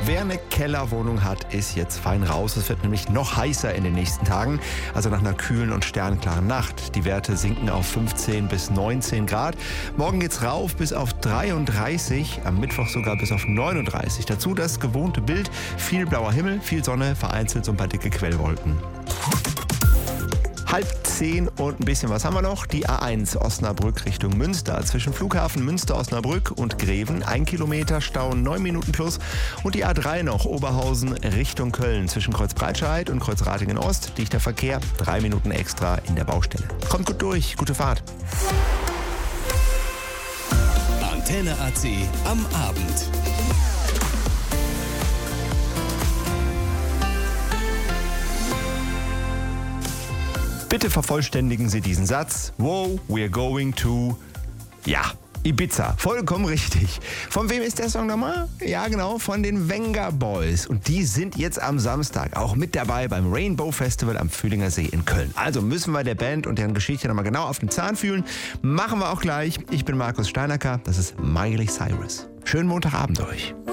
Wer eine Kellerwohnung hat, ist jetzt fein raus. Es wird nämlich noch heißer in den nächsten Tagen. Also nach einer kühlen und sternklaren Nacht. Die Werte sinken auf 15 bis 19 Grad. Morgen geht's rauf bis auf 33, am Mittwoch sogar bis auf 39. Dazu das gewohnte Bild. Viel blauer Himmel, viel Sonne, vereinzelt so ein paar dicke Quellwolken. 9:30 und ein bisschen was haben wir noch. Die A1 Osnabrück Richtung Münster. Zwischen Flughafen Münster-Osnabrück und Greven 1 Kilometer Stau, 9 Minuten plus. Und die A3 noch Oberhausen Richtung Köln. Zwischen Kreuz-Breitscheid und Kreuz-Ratingen-Ost dichter Verkehr, 3 Minuten extra in der Baustelle. Kommt gut durch, gute Fahrt. Antenne AC am Abend. Bitte vervollständigen Sie diesen Satz. Wow, we're going to... Ja, Ibiza. Vollkommen richtig. Von wem ist der Song nochmal? Ja, genau, von den Venga Boys. Und die sind jetzt am Samstag auch mit dabei beim Rainbow Festival am Fühlinger See in Köln. Also müssen wir der Band und deren Geschichte nochmal genau auf den Zahn fühlen. Machen wir auch gleich. Ich bin Markus Steinacker. Das ist Miley Cyrus. Schönen Montagabend euch.